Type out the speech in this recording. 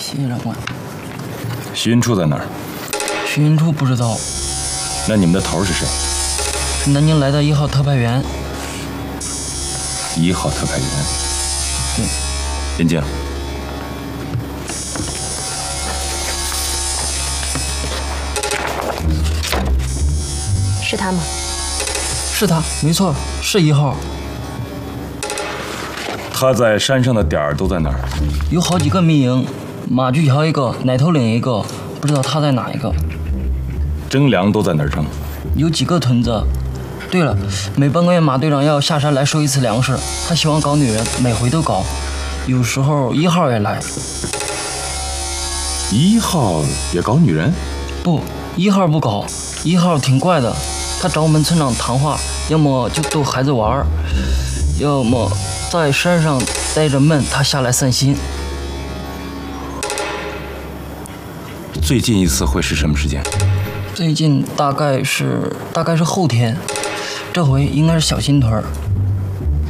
谢谢长官。 徐云初在哪儿？ 徐云初不知道。 那你们的头是谁？ 是南京来的1号特派员。 1号特派员。 对。 林静。 是他吗？ 是他，没错，是1号。 他在山上的点儿都在哪儿？ 有好几个密营，马具桥一个，奶头岭一个，不知道他在哪一个。 征粮都在哪儿征？ 有几个屯子。对了，每半个月马队长要下山来收一次粮食，他喜欢搞女人，每回都搞。有时候1号也来。 1号也搞女人？ 不，1号不搞。1号挺怪的，他找我们村长谈话，要么就逗孩子玩，要么在山上待着闷，他下来散心。 最近一次会是什么时间？ 最近大概是后天，这回应该是小新屯。